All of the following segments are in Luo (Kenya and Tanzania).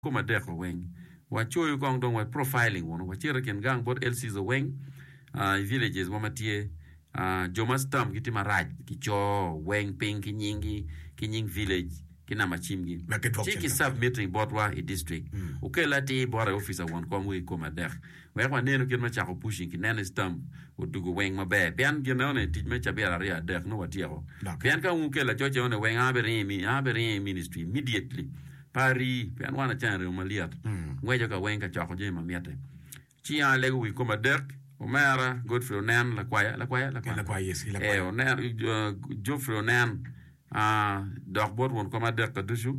kuma deko weng wa choyo kong dong wa profiling wono wa chira ken gang bot LCs weng villages wa matie joma stam kiti maraj ki cho weng ping ki nying village kina machimgi chiki submitting bot wa i district ukela ti bora officer won kwa mwe kuma dek wa neno ken ma chako pushing ki nene stam udugo weng mabe pian gina one tij me chabera ria dek no watiero pian ka ukela choche one weng abere ministry immediately pari pian wana chanre umaliat ngwejo ka wenga chako je mamiate chi a lego wi kuma dek omera Godfrey Onen la kwaya yes Onen Geoffrey Onen dog bot won kuma dek ka dushu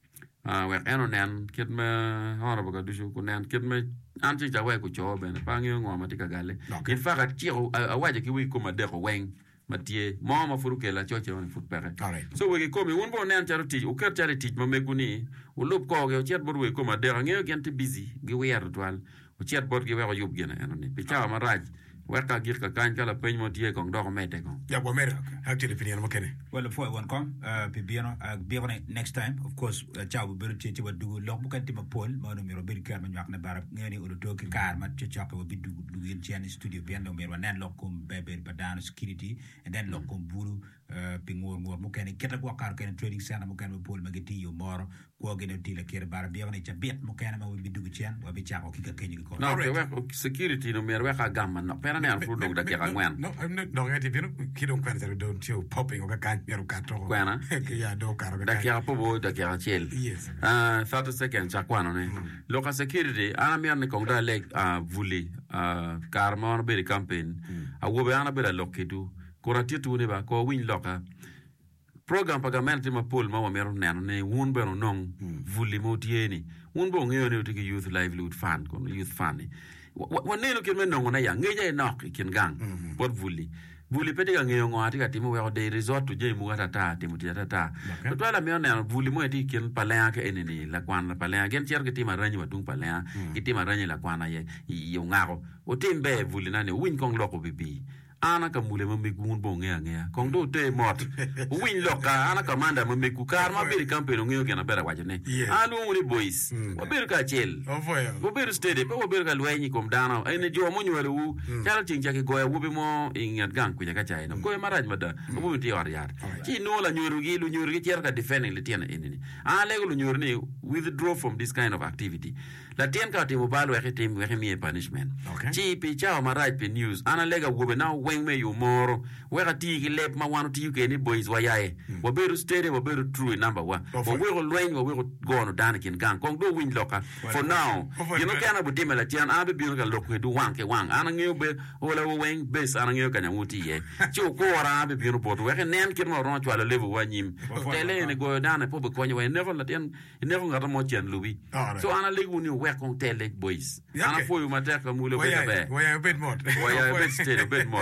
we Onen kitme honorable ka dushu kunen kitme anti ja we ku cho ben pa ngi ngoma tika gale in fact chi awaje ki wi kuma dek weng matie mama furuke la choche on futpere so we ko mi wonbo nan charity o ker charity ma meguni o lob ko ge chet bor we ko ma de ngeo gente busy gi wer twal o chet bor gi we ko yub gena enoni picha ma raj weka gir ka kan kala pen mo tie ko ndo ko mete ko ya bo mer hakti de pinien mo kene well for one come pe biano next time of course ciao bu berti ci wadu lok bu kan tima pol ma no mero ber kar ma ñak na barab ngeni o do ki kar ma ci ciao ko bi du yen ci en studio biano mero nan lok ko bebe badan security and then lok ko buru pingor ngor mo kene keta ko kar kene trading center mo kene pol ma geti yo mor ko gene ti la kere barab biano ci bet mo kene ma bi du ci en wa bi ciao ki ka kenyi ko no we security no mero we ka gamma no ne an fu dog da ke ngwan no I'm not dog ati bino ki don kwanta don tio popping o ka kan mero ka to kwana ya do karo da ke apo bo da ke chel yes 30 seconds akwana ne local security ana mi an ko da leg vuli karmon be campaign a wo be ana be la loketu ko ratitu ne ba ko win loka program pagamento ma pol ma mero ne won be no non vuli mo tieni won bo ngeo ne to youth livelihood fund ko youth fund waneno kirme no na ya ngeje nok kin gang bot vuli pete ga ngeyo ngati ka timo we de resort to je mu ata timo tata to twala me na vuli mo eti kin pala ke enini la kwan pala gen cher ke tima ranyi watung pala itima ranyi la kwana ye yo ngaro o timbe vuli na ne win kong loko bibi ana ka mule ma megun bo ngea kong do te mot win loka ana commander ma meku kar ma be campaign ngeo ke na bera wajene alu nguli boys o be ka chel o be stede o be ka lwenyi kom dana ene jo mo nyore wu kala tinja ke goya wubi mo ingat gang ku ka chai no ko maraj mada o bu ti war yar ti no la nyoru gi cher ka defending le tiena enini ale lu nyoru ni withdraw from this kind of activity la tien ka ti mo balo e tim we mi punishment ti pi chao maraj pe news ana lega wubi now me you more where ti lep ma wanu ti ke ni boys wa yae wo beru stede wo beru true number 1 wo we go lwen wo we go no dan kin gang kong do win loka for now you know kana budime la tian abe bi ga lokwe do wan ana ngeu be wala wo wen bes ana ngeu kanya muti ye ti ko ora abe bi no boto we nen kin mo ron twala level wa nyim tele ne go dan po be ko ni we never la tian never ngata mo tian lubi so ana legu ni we kong tele boys ana fo yu mateka mule be we ya bit more we ya bit stede bit more